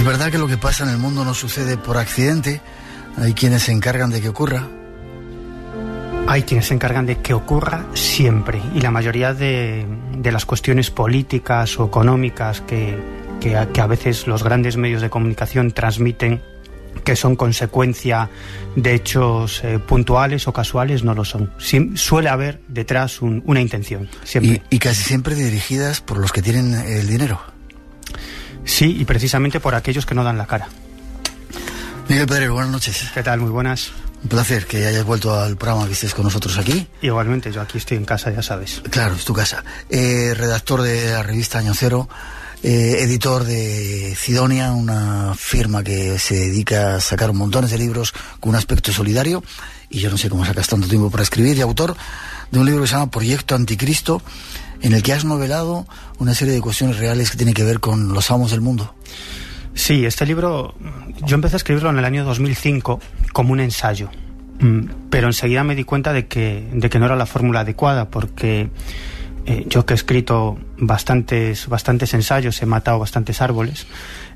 verdad que lo que pasa en el mundo no sucede por accidente. Hay quienes se encargan de que ocurra. Hay quienes se encargan de que ocurra siempre, y la mayoría de las cuestiones políticas o económicas que a veces los grandes medios de comunicación transmiten, que son consecuencia de hechos puntuales o casuales, no lo son. Suele haber detrás una intención, siempre. Y casi siempre dirigidas por los que tienen el dinero. Sí, y precisamente por aquellos que no dan la cara. Miguel Pedrero, buenas noches. ¿Qué tal? Muy buenas. Un placer que hayas vuelto al programa, que estés con nosotros aquí. Igualmente, yo aquí estoy en casa, ya sabes. Claro, es tu casa. Redactor de la revista Año Cero, editor de Cidonia, una firma que se dedica a sacar montones de libros con un aspecto solidario, y yo no sé cómo sacas tanto tiempo para escribir, y autor de un libro que se llama Proyecto Anticristo, en el que has novelado una serie de cuestiones reales que tienen que ver con los amos del mundo. Sí, este libro yo empecé a escribirlo en el año 2005 como un ensayo, pero enseguida me di cuenta de que no era la fórmula adecuada, porque yo que he escrito bastantes ensayos, he matado bastantes árboles.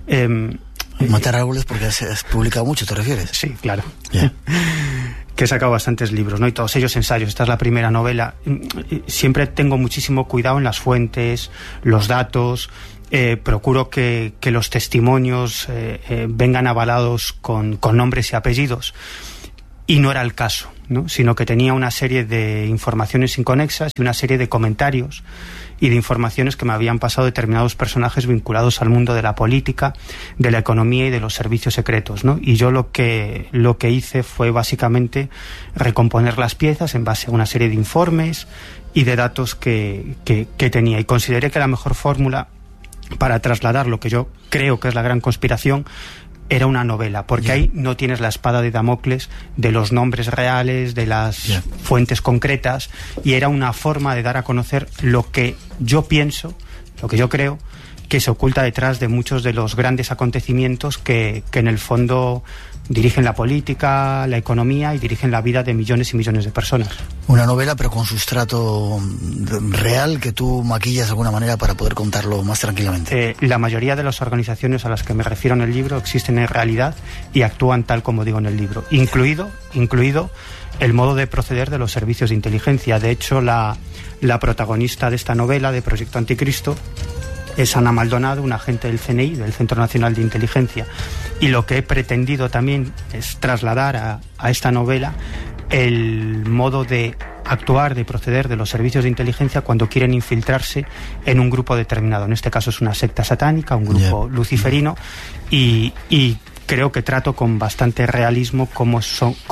Matar árboles porque has publicado mucho, ¿te refieres? Sí, claro. Yeah. Que he sacado bastantes libros, ¿no? Y todos ellos ensayos. Esta es la primera novela. Siempre tengo muchísimo cuidado en las fuentes, los datos. Procuro que los testimonios vengan avalados con nombres y apellidos. Y no era el caso, ¿no? Sino que tenía una serie de informaciones inconexas y una serie de comentarios y de informaciones que me habían pasado determinados personajes vinculados al mundo de la política, de la economía y de los servicios secretos, ¿no? Y yo lo que hice fue básicamente recomponer las piezas en base a una serie de informes y de datos que tenía, y consideré que la mejor fórmula para trasladar lo que yo creo que es la gran conspiración era una novela, porque ahí no tienes la espada de Damocles de los nombres reales, de las fuentes concretas, y era una forma de dar a conocer lo que yo pienso, lo que yo creo, que se oculta detrás de muchos de los grandes acontecimientos que en el fondo dirigen la política, la economía y dirigen la vida de millones y millones de personas. Una novela, pero con sustrato real que tú maquillas de alguna manera para poder contarlo más tranquilamente. La mayoría de las organizaciones a las que me refiero en el libro existen en realidad y actúan tal como digo en el libro, incluido el modo de proceder de los servicios de inteligencia. De hecho, la protagonista de esta novela, de Proyecto Anticristo, es Ana Maldonado, una agente del CNI, del Centro Nacional de Inteligencia. Y lo que he pretendido también es trasladar a esta novela el modo de actuar, de proceder de los servicios de inteligencia cuando quieren infiltrarse en un grupo determinado. En este caso es una secta satánica, un grupo luciferino, y creo que trato con bastante realismo cómo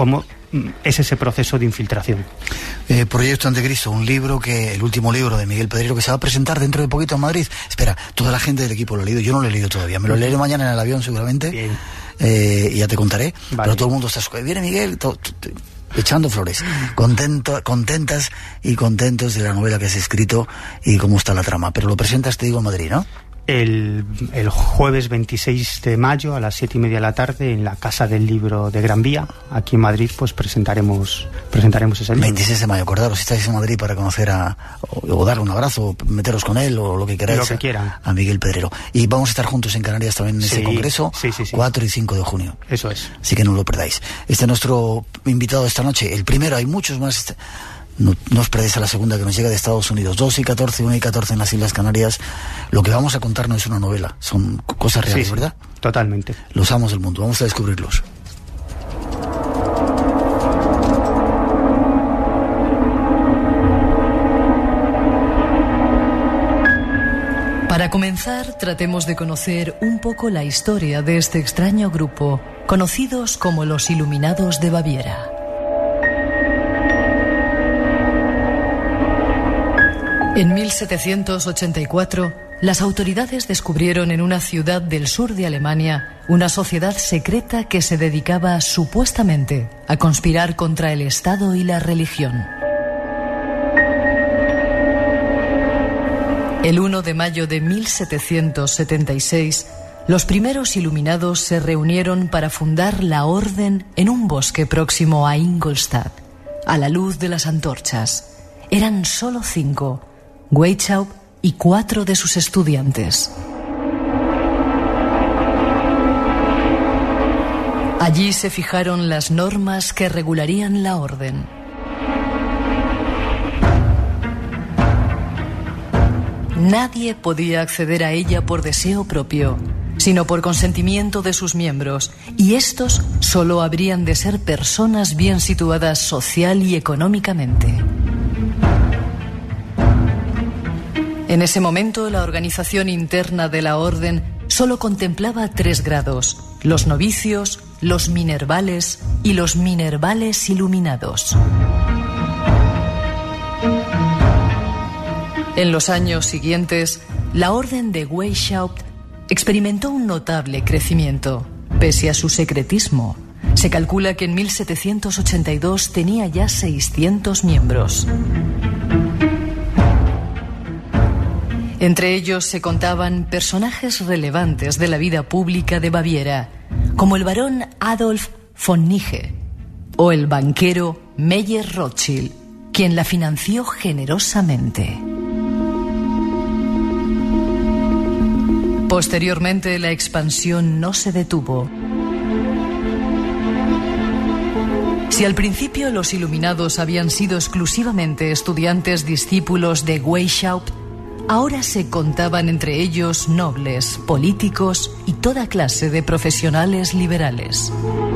es ese proceso de infiltración. Proyecto Anticristo, un libro el último libro de Miguel Pedrero, que se va a presentar dentro de poquito en Madrid. Espera, toda la gente del equipo lo ha leído, yo no lo he leído todavía, me lo leeré mañana en el avión seguramente. Bien. Y ya te contaré. Vale. Pero todo el mundo está... Viene Miguel, echando flores, contentas y contentos de la novela que has escrito y cómo está la trama. Pero lo presentas, te digo, en Madrid, ¿no? El jueves 26 de mayo a las 7:30 de la tarde en la Casa del Libro de Gran Vía, aquí en Madrid, pues presentaremos ese libro. 26 de mayo, acordaros, si estáis en Madrid, para conocer o darle un abrazo, o meteros con él, o lo que queráis. Lo que quieran. A Miguel Pedrero. Y vamos a estar juntos en Canarias también en ese congreso, sí. 4 y 5 de junio. Eso es. Así que no lo perdáis. Este es nuestro invitado esta noche, el primero, hay muchos más. No os perdáis a la segunda que nos llega de Estados Unidos. 2 y 14, 1 y 14 en las Islas Canarias. Lo que vamos a contar no es una novela, son cosas reales, sí, ¿verdad? Totalmente. Los amos del mundo, vamos a descubrirlos. Para comenzar, tratemos de conocer un poco la historia de este extraño grupo, conocidos como los Iluminados de Baviera. En 1784, las autoridades descubrieron en una ciudad del sur de Alemania una sociedad secreta que se dedicaba supuestamente a conspirar contra el Estado y la religión. El 1 de mayo de 1776, los primeros iluminados se reunieron para fundar la orden en un bosque próximo a Ingolstadt, a la luz de las antorchas. Eran solo 5. Weishaupt y 4 de sus estudiantes. Allí se fijaron las normas que regularían la orden. Nadie podía acceder a ella por deseo propio, sino por consentimiento de sus miembros, y estos solo habrían de ser personas bien situadas social y económicamente. En ese momento, la organización interna de la orden solo contemplaba 3 grados: los novicios, los minervales y los minervales iluminados. En los años siguientes, la orden de Weishaupt experimentó un notable crecimiento, pese a su secretismo. Se calcula que en 1782 tenía ya 600 miembros. Entre ellos se contaban personajes relevantes de la vida pública de Baviera, como el barón Adolf von Nigge o el banquero Meyer Rothschild, quien la financió generosamente. Posteriormente, la expansión no se detuvo. Si al principio los iluminados habían sido exclusivamente estudiantes discípulos de Weishaupt, ahora se contaban entre ellos nobles, políticos y toda clase de profesionales liberales.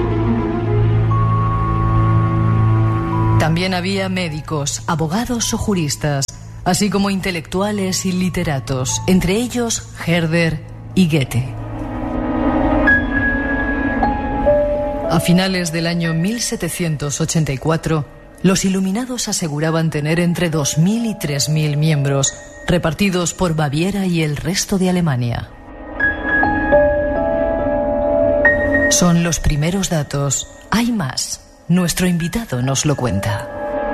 También había médicos, abogados o juristas, así como intelectuales y literatos, entre ellos Herder y Goethe. A finales del año 1784, los iluminados aseguraban tener entre 2.000 y 3.000 miembros, repartidos por Baviera y el resto de Alemania. Son los primeros datos. Hay más. Nuestro invitado nos lo cuenta.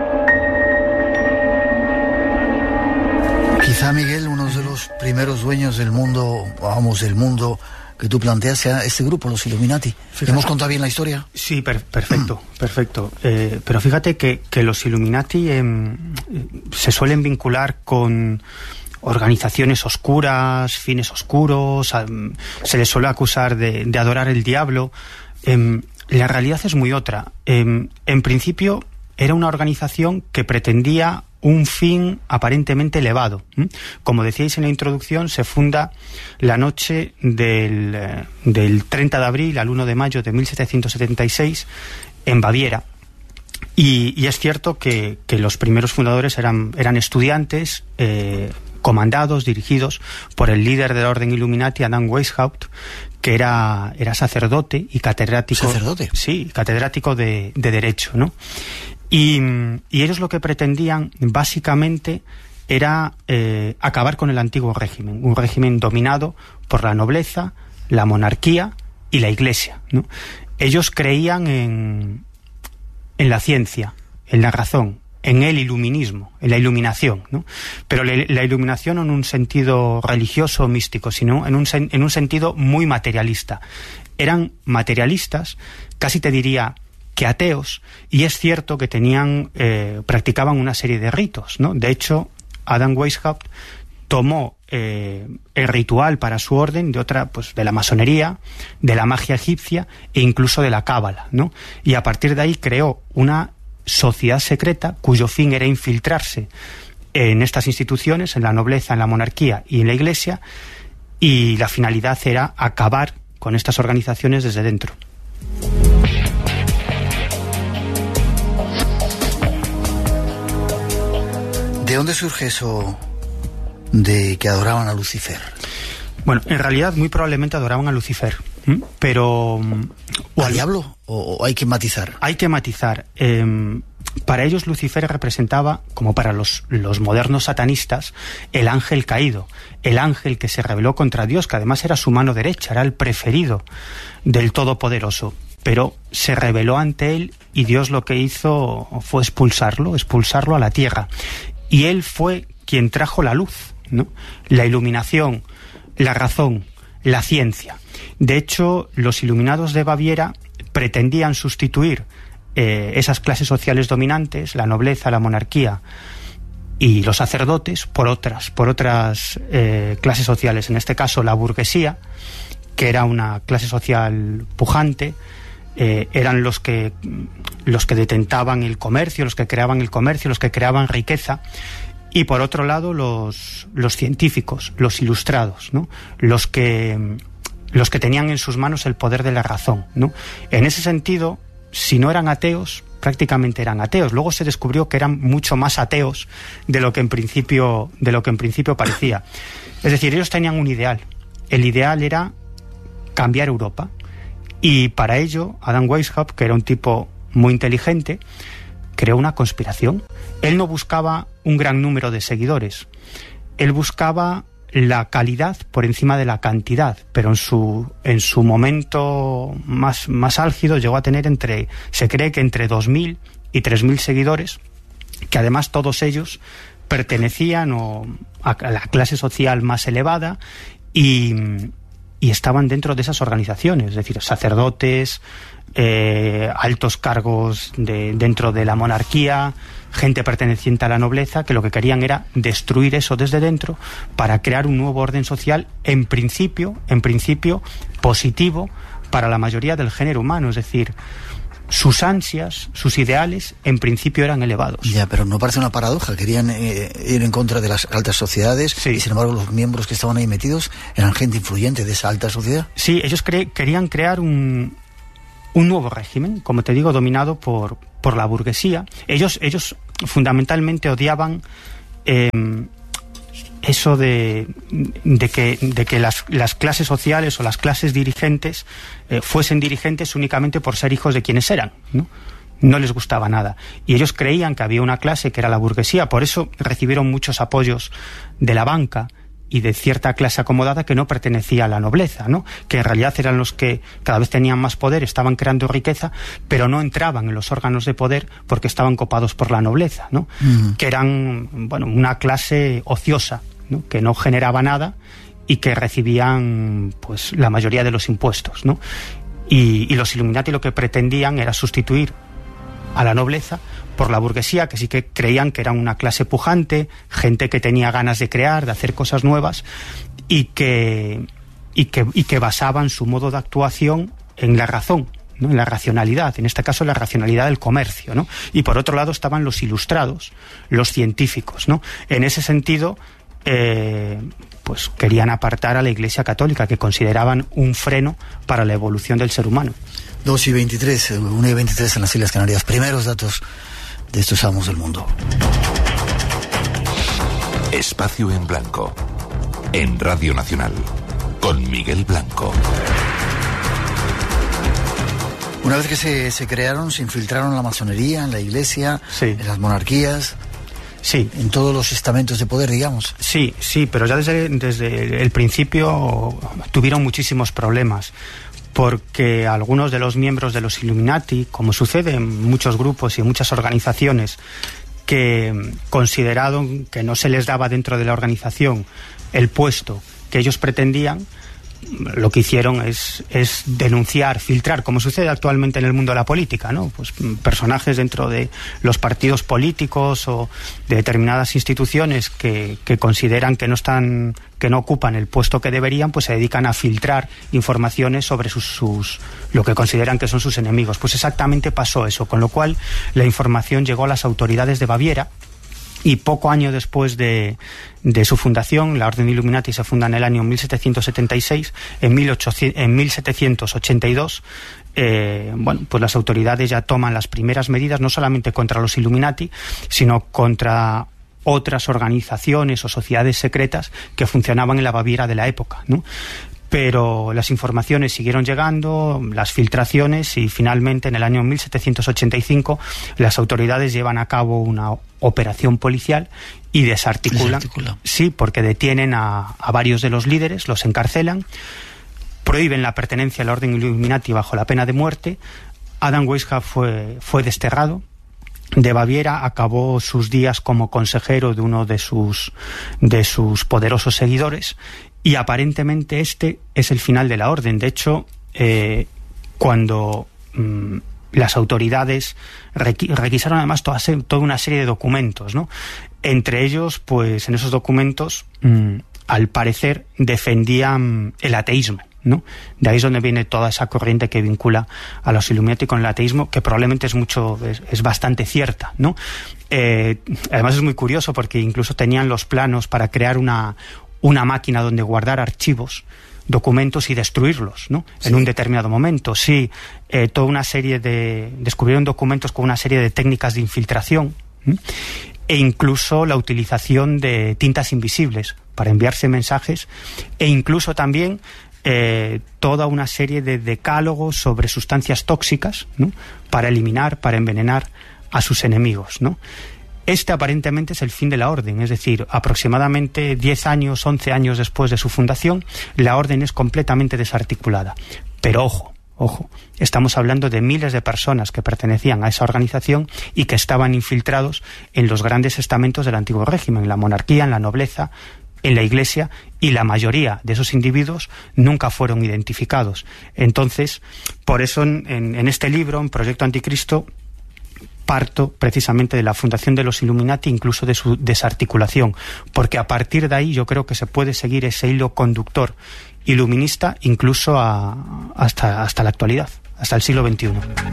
Quizá, Miguel, uno de los primeros dueños del mundo, del mundo que tú planteas, sea este grupo, los Illuminati. Fíjate. ¿Hemos contado bien la historia? Sí, perfecto. Pero fíjate que los Illuminati se suelen vincular con organizaciones oscuras, fines oscuros, se les suele acusar de adorar el diablo. La realidad es muy otra. En principio era una organización que pretendía un fin aparentemente elevado. Como decíais en la introducción, se funda la noche del 30 de abril al 1 de mayo de 1776 en Baviera. Y es cierto que los primeros fundadores eran estudiantes comandados, dirigidos por el líder de la orden Illuminati, Adam Weishaupt, que era sacerdote y catedrático. ¿Sacerdote? Sí, catedrático de Derecho, ¿no? Y ellos lo que pretendían básicamente era acabar con el antiguo régimen, un régimen dominado por la nobleza, la monarquía y la Iglesia, ¿no? Ellos creían en la ciencia, en la razón, en el iluminismo, en la iluminación, ¿no? Pero la iluminación no en un sentido religioso o místico, sino en un sentido muy materialista. Eran materialistas, casi te diría que ateos, y es cierto que practicaban una serie de ritos, ¿no? De hecho, Adam Weishaupt tomó el ritual para su orden de la masonería, de la magia egipcia e incluso de la cábala, ¿no? Y a partir de ahí creó una sociedad secreta cuyo fin era infiltrarse en estas instituciones, en la nobleza, en la monarquía y en la Iglesia, y la finalidad era acabar con estas organizaciones desde dentro. ¿De dónde surge eso de que adoraban a Lucifer? Bueno, en realidad muy probablemente adoraban a Lucifer, pero... ¿Al diablo? ¿O hay que matizar? Hay que matizar. Para ellos Lucifer representaba, como para los modernos satanistas, el ángel caído, el ángel que se rebeló contra Dios, que además era su mano derecha, era el preferido del Todopoderoso. Pero se rebeló ante él y Dios lo que hizo fue expulsarlo a la tierra. Y él fue quien trajo la luz, ¿no? La iluminación, la razón, la ciencia. De hecho, los iluminados de Baviera pretendían sustituir esas clases sociales dominantes, la nobleza, la monarquía y los sacerdotes, por otras clases sociales. En este caso, la burguesía, que era una clase social pujante, eran los que detentaban el comercio, los que creaban el comercio, los que creaban riqueza. Y por otro lado los científicos, los ilustrados, ¿no? Los que tenían en sus manos el poder de la razón, ¿no? En ese sentido, si no eran ateos, prácticamente eran ateos. Luego se descubrió que eran mucho más ateos de lo que en principio parecía. Es decir, ellos tenían un ideal. El ideal era cambiar Europa. Y para ello, Adam Weishaupt, que era un tipo muy inteligente, creó una conspiración. Él no buscaba un gran número de seguidores. Él buscaba la calidad por encima de la cantidad, pero en su momento más álgido llegó a tener se cree que entre 2.000 y 3.000 seguidores, que además todos ellos pertenecían a la clase social más elevada y estaban dentro de esas organizaciones, es decir, sacerdotes, altos cargos dentro de la monarquía, gente perteneciente a la nobleza, que lo que querían era destruir eso desde dentro para crear un nuevo orden social, en principio positivo para la mayoría del género humano. Es decir, sus ansias, sus ideales, en principio eran elevados. Ya, pero no parece una paradoja. Querían ir en contra de las altas sociedades, sí. Y sin embargo los miembros que estaban ahí metidos eran gente influyente de esa alta sociedad. Sí, ellos querían crear un nuevo régimen, como te digo, dominado por la burguesía. Ellos fundamentalmente odiaban eso de que las clases sociales o las clases dirigentes fuesen dirigentes únicamente por ser hijos de quienes eran, ¿no? No les gustaba nada. Y ellos creían que había una clase que era la burguesía, por eso recibieron muchos apoyos de la banca y de cierta clase acomodada que no pertenecía a la nobleza, ¿no? Que en realidad eran los que cada vez tenían más poder, estaban creando riqueza, pero no entraban en los órganos de poder porque estaban copados por la nobleza, ¿no? Que eran, una clase ociosa, ¿no? Que no generaba nada y que recibían pues la mayoría de los impuestos, ¿no? Y los Illuminati lo que pretendían era sustituir a la nobleza por la burguesía, que sí que creían que era una clase pujante, gente que tenía ganas de crear, de hacer cosas nuevas y que basaban su modo de actuación en la razón, ¿no? En la racionalidad, en este caso la racionalidad del comercio, ¿no? Y por otro lado estaban los ilustrados, los científicos, ¿no? En ese sentido, pues querían apartar a la Iglesia Católica, que consideraban un freno para la evolución del ser humano. 2:23, 1:23 en las Islas Canarias. Primeros datos de estos amos del mundo. Espacio en Blanco, en Radio Nacional, con Miguel Blanco. Una vez que se crearon, se infiltraron en la masonería, en la iglesia, sí, en las monarquías. Sí. En todos los estamentos de poder, digamos. Sí, pero ya desde el principio tuvieron muchísimos problemas, porque algunos de los miembros de los Illuminati, como sucede en muchos grupos y en muchas organizaciones, que consideraron que no se les daba dentro de la organización el puesto que ellos pretendían, lo que hicieron es denunciar, filtrar, como sucede actualmente en el mundo de la política, ¿no? Pues personajes dentro de los partidos políticos o de determinadas instituciones que consideran que no ocupan el puesto que deberían, pues se dedican a filtrar informaciones sobre lo que consideran que son sus enemigos. Pues exactamente pasó eso, con lo cual la información llegó a las autoridades de Baviera. Y poco año después de su fundación, la Orden Illuminati se funda en el año 1776, en 1782, pues las autoridades ya toman las primeras medidas, no solamente contra los Illuminati, sino contra otras organizaciones o sociedades secretas que funcionaban en la Baviera de la época, ¿no? Pero las informaciones siguieron llegando, las filtraciones, y finalmente en el año 1785 las autoridades llevan a cabo una operación policial y desarticulan. Sí, porque detienen a varios de los líderes, los encarcelan, prohíben la pertenencia a la Orden Illuminati bajo la pena de muerte. Adam Weishaupt fue desterrado de Baviera, acabó sus días como consejero de uno de sus poderosos seguidores. Y aparentemente este es el final de la orden. De hecho, cuando las autoridades requisaron además toda una serie de documentos, ¿no? Entre ellos, pues en esos documentos, al parecer, defendían el ateísmo, ¿no? De ahí es donde viene toda esa corriente que vincula a los Illuminati con el ateísmo, que probablemente es bastante cierta, ¿no? Además es muy curioso porque incluso tenían los planos para crear una máquina donde guardar archivos, documentos y destruirlos, ¿no? Sí. En un determinado momento. Sí, toda una serie descubrieron documentos con una serie de técnicas de infiltración, e incluso la utilización de tintas invisibles para enviarse mensajes, e incluso también toda una serie de decálogos sobre sustancias tóxicas, ¿no? Para eliminar, para envenenar a sus enemigos, ¿no? Este aparentemente es el fin de la orden, es decir, aproximadamente 10 años, 11 años después de su fundación, la orden es completamente desarticulada. Pero ojo, estamos hablando de miles de personas que pertenecían a esa organización y que estaban infiltrados en los grandes estamentos del antiguo régimen, en la monarquía, en la nobleza, en la Iglesia, y la mayoría de esos individuos nunca fueron identificados. Entonces, por eso en este libro, en Proyecto Anticristo, parto precisamente de la fundación de los Illuminati, incluso de su desarticulación, porque a partir de ahí yo creo que se puede seguir ese hilo conductor iluminista incluso hasta la actualidad, hasta el siglo XXI.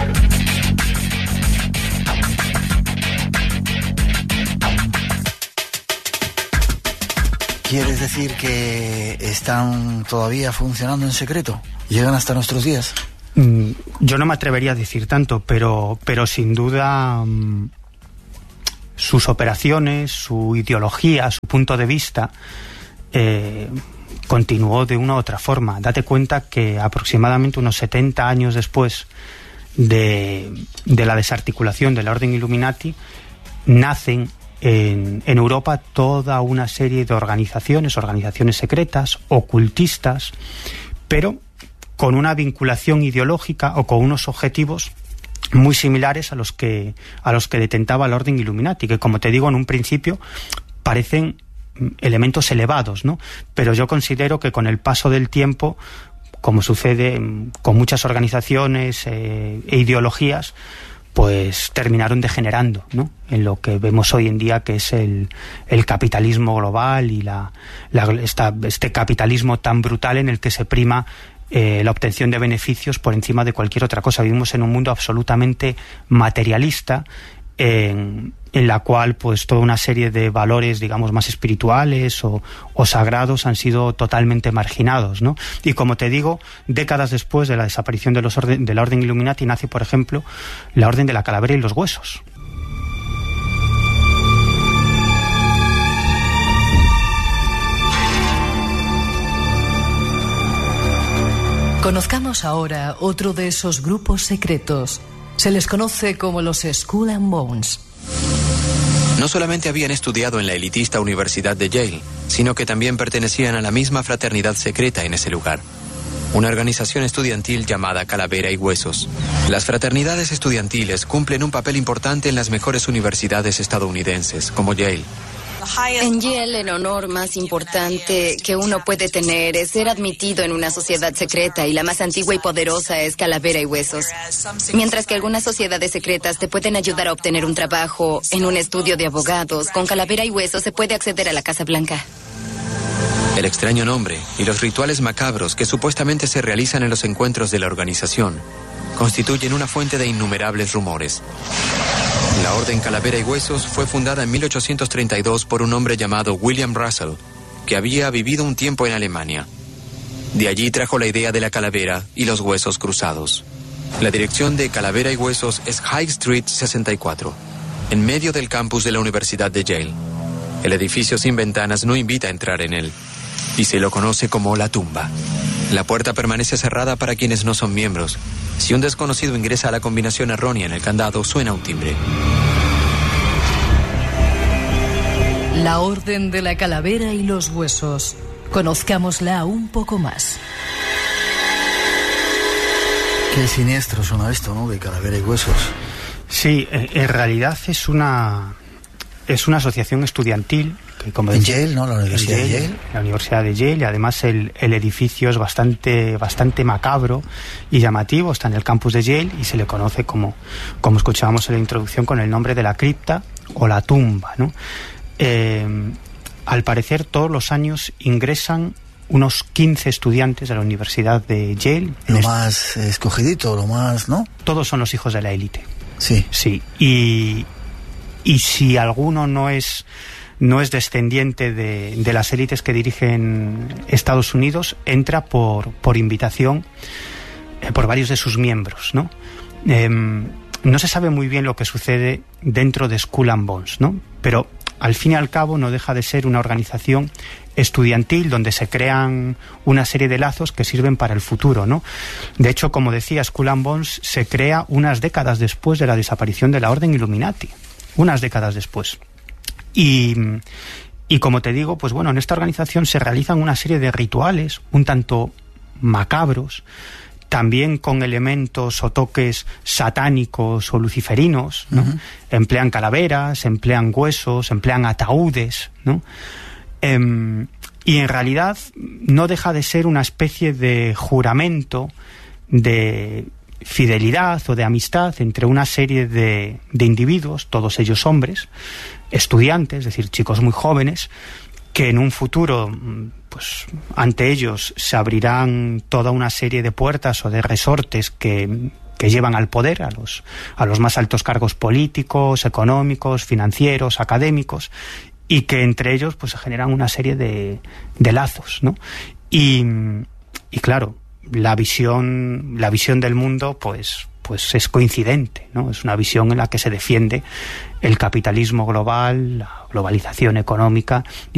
¿Quieres decir que están todavía funcionando en secreto? ¿Llegan hasta nuestros días? Yo no me atrevería a decir tanto, pero sin duda sus operaciones, su ideología, su punto de vista continuó de una u otra forma. Date cuenta que aproximadamente unos 70 años después de la desarticulación de la Orden Illuminati, nacen en Europa toda una serie de organizaciones secretas, ocultistas, pero con una vinculación ideológica o con unos objetivos muy similares a los que detentaba la Orden Illuminati, que, como te digo, en un principio parecen elementos elevados, ¿no? Pero yo considero que con el paso del tiempo, como sucede con muchas organizaciones e ideologías, pues terminaron degenerando, ¿no? En lo que vemos hoy en día, que es el capitalismo global y este capitalismo tan brutal en el que se prima la obtención de beneficios por encima de cualquier otra cosa. Vivimos en un mundo absolutamente materialista, en la cual pues toda una serie de valores, digamos, más espirituales o sagrados han sido totalmente marginados, ¿no? Y como te digo, décadas después de la desaparición de la Orden Illuminati nace, por ejemplo, la Orden de la Calavera y los Huesos. Conozcamos ahora otro de esos grupos secretos. Se les conoce como los Skull and Bones. No solamente habían estudiado en la elitista Universidad de Yale, sino que también pertenecían a la misma fraternidad secreta en ese lugar. Una organización estudiantil llamada Calavera y Huesos. Las fraternidades estudiantiles cumplen un papel importante en las mejores universidades estadounidenses, como Yale. En Yale, el honor más importante que uno puede tener es ser admitido en una sociedad secreta, y la más antigua y poderosa es Calavera y Huesos. Mientras que algunas sociedades secretas te pueden ayudar a obtener un trabajo en un estudio de abogados, con Calavera y Huesos se puede acceder a la Casa Blanca. El extraño nombre y los rituales macabros que supuestamente se realizan en los encuentros de la organización constituyen una fuente de innumerables rumores. La Orden Calavera y Huesos fue fundada en 1832 por un hombre llamado William Russell, que había vivido un tiempo en Alemania. De allí trajo la idea de la calavera y los huesos cruzados. La dirección de Calavera y Huesos es High Street 64, en medio del campus de la Universidad de Yale. El edificio sin ventanas no invita a entrar en él, y se lo conoce como la tumba. La puerta permanece cerrada para quienes no son miembros. Si un desconocido ingresa a la combinación errónea en el candado, suena un timbre. La Orden de la Calavera y los Huesos. Conozcámosla un poco más. Qué siniestro suena esto, ¿no? De Calavera y Huesos. Sí, en realidad es una asociación estudiantil que, como en Yale, ¿no? La Universidad de Yale. La Universidad de Yale, y además el edificio es bastante macabro y llamativo. Está en el campus de Yale y se le conoce, como escuchábamos en la introducción, con el nombre de la cripta o la tumba, ¿no? Al parecer, todos los años ingresan unos 15 estudiantes de la Universidad de Yale. Lo más escogidito, lo más, ¿no? Todos son los hijos de la élite. Sí. Sí. Y si alguno no es descendiente de las élites que dirigen Estados Unidos, entra por invitación por varios de sus miembros, ¿no? No se sabe muy bien lo que sucede dentro de Skull and Bones, ¿no? Pero al fin y al cabo no deja de ser una organización estudiantil donde se crean una serie de lazos que sirven para el futuro, ¿no? De hecho, como decía, Skull and Bones se crea unas décadas después de la desaparición de la Orden Illuminati. Unas décadas después. Y como te digo, pues bueno, en esta organización se realizan una serie de rituales un tanto macabros, también con elementos o toques satánicos o luciferinos, ¿no? Uh-huh. Emplean calaveras, emplean huesos, emplean ataúdes, ¿no? Y en realidad no deja de ser una especie de juramento de fidelidad o de amistad entre una serie de individuos, todos ellos hombres, estudiantes, es decir, chicos muy jóvenes, que en un futuro, pues ante ellos se abrirán toda una serie de puertas o de resortes que llevan al poder, a los más altos cargos políticos, económicos, financieros, académicos, y que entre ellos pues se generan una serie de lazos, ¿no? Y claro, la visión del mundo pues es coincidente, ¿no? Es una visión en la que se defiende el capitalismo global, la globalización económica